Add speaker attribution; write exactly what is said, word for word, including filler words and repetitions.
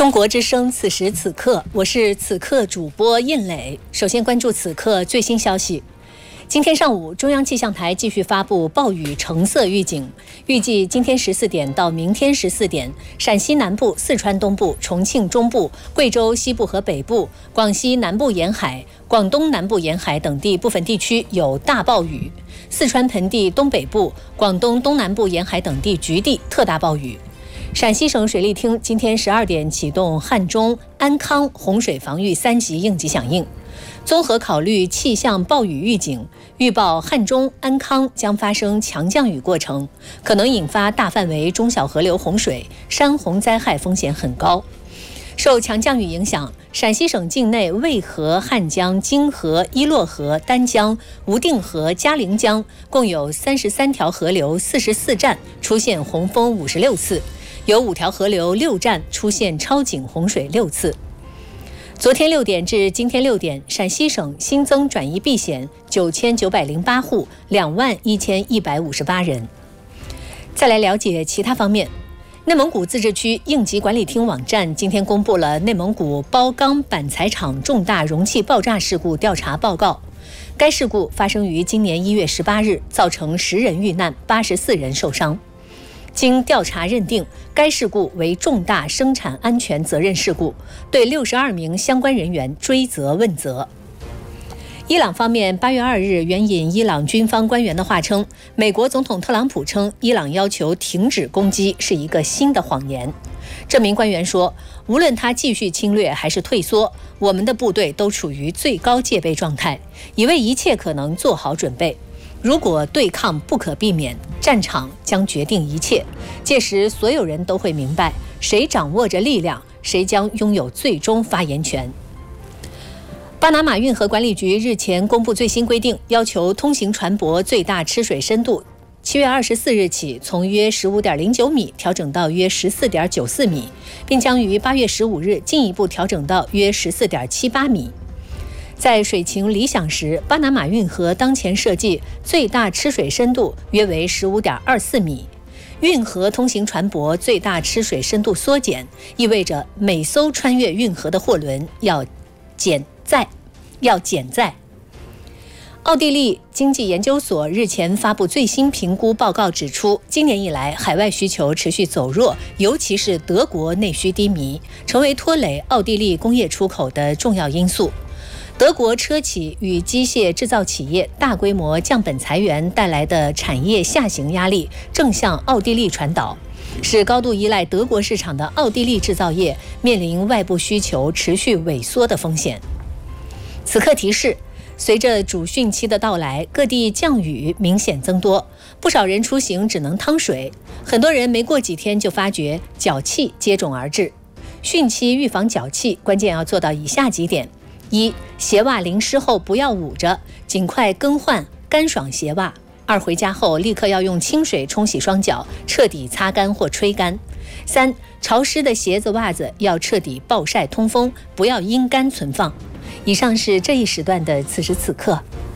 Speaker 1: 中国之声此时此刻，我是此刻主播印磊。首先关注此刻最新消息。今天上午，中央气象台继续发布暴雨橙色预警，预计今天十四点到明天十四点，陕西南部、四川东部、重庆中部、贵州西部和北部、广西南部沿海、广东南部沿海等地部分地区有大暴雨，四川盆地东北部、广东东南部沿海等地局地特大暴雨。陕西省水利厅今天十二点启动汉中、安康洪水防御三级应急响应，综合考虑气象暴雨预警，预报汉中、安康将发生强降雨过程，可能引发大范围中小河流洪水，山洪灾害风险很高。受强降雨影响，陕西省境内渭河、汉江、泾河、伊洛河、丹江、无定河、嘉陵江共有三十三条河流四十四站出现洪峰五十六次，有五条河流六站出现超警洪水六次。昨天六点至今天六点，陕西省新增转移避险九千九百零八户，两万一千一百五十八人。再来了解其他方面。内蒙古自治区应急管理厅网站今天公布了内蒙古包钢板材厂重大容器爆炸事故调查报告。该事故发生于今年一月十八日，造成十人遇难，八十四人受伤。经调查认定，该事故为重大生产安全责任事故，对六十二名相关人员追责问责。伊朗方面八月二日援引伊朗军方官员的话称，美国总统特朗普称伊朗要求停止攻击是一个新的谎言。这名官员说，无论他继续侵略还是退缩，我们的部队都处于最高戒备状态，已为一切可能做好准备。如果对抗不可避免，战场将决定一切，届时所有人都会明白，谁掌握着力量，谁将拥有最终发言权。巴拿马运河管理局日前公布最新规定，要求通行船舶最大吃水深度七月二十四日起从约 十五点零九米调整到约 十四点九四米，并将于八月十五日进一步调整到约 十四点七八米。在水情理想时，巴拿马运河当前设计最大吃水深度约为 十五点二四米。运河通行船舶最大吃水深度缩减，意味着每艘穿越运河的货轮要减载，要减载。奥地利经济研究所日前发布最新评估报告指出，今年以来海外需求持续走弱，尤其是德国内需低迷，成为拖累奥地利工业出口的重要因素。德国车企与机械制造企业大规模降本裁员带来的产业下行压力正向奥地利传导，使高度依赖德国市场的奥地利制造业面临外部需求持续萎缩的风险。此刻提示，随着主汛期的到来，各地降雨明显增多，不少人出行只能趟水，很多人没过几天就发觉脚气接踵而至。汛期预防脚气，关键要做到以下几点：一、鞋袜淋湿后不要捂着，尽快更换干爽鞋袜；二、回家后立刻要用清水冲洗双脚，彻底擦干或吹干；三、潮湿的鞋子袜子要彻底暴晒通风，不要阴干存放。以上是这一时段的此时此刻。